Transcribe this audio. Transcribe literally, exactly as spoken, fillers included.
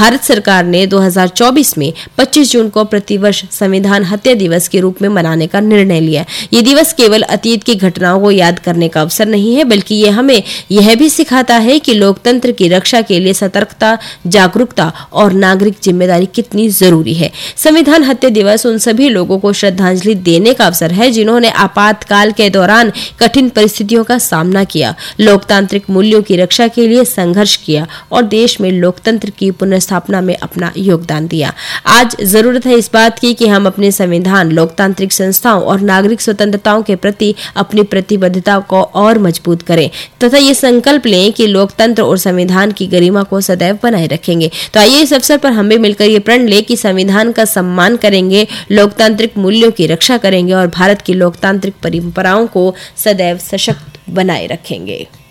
भारत सरकार ने दो हज़ार चौबीस में पच्चीस जून को प्रतिवर्ष संविधान हत्या दिवस के रूप में मनाने का निर्णय लिया। ये दिवस केवल अतीत की घटनाओं को याद करने का अवसर नहीं है, बल्कि ये हमें यह भी सिखाता है कि लोकतंत्र की रक्षा के लिए सतर्कता, जागरूकता और नागरिक जिम्मेदारी कितनी जरूरी है। संविधान हत्या दिवस उन सभी लोगों को श्रद्धांजलि देने का अवसर है जिन्होंने आपातकाल के दौरान कठिन परिस्थितियों का सामना किया, लोकतांत्रिक मूल्यों की रक्षा के लिए संघर्ष किया और देश में लोकतंत्र की पुनर्स्थापना में अपना योगदान दिया। आज जरूरत है इस बात की कि हम अपने संविधान, लोकतांत्रिक संस्थाओं और नागरिक स्वतंत्रताओं के प्रति अपनी प्रतिबद्धता को और मजबूत करें तथा ये संकल्प लें कि लोकतंत्र और संविधान की गरिमा को सदैव बनाए रखेंगे। तो आइए इस अवसर पर हम भी मिलकर ये प्रण लें कि संविधान का सम्मान करेंगे, लोकतांत्रिक मूल्यों की रक्षा करेंगे और भारत की लोकतांत्रिक परंपराओं को सदैव सशक्त बनाए रखेंगे।